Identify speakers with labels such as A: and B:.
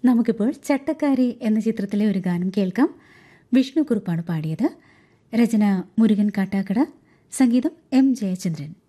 A: നമുക്കിപ്പോൾ ചട്ടക്കാരി എന്ന ചിത്രത്തിലെ ഒരു ഗാനം കേൾക്കാം. വിഷ്ണു കുറുപ്പാണ് പാടിയത്. രചന മുരുകൻ കാട്ടാക്കട, സംഗീതം എം ജയചന്ദ്രൻ.